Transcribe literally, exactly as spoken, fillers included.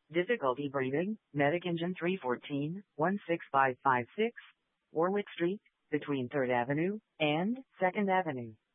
Difficulty breathing, Medic Engine three fourteen, one six five five six, Warwick Street, between third Avenue and second Avenue.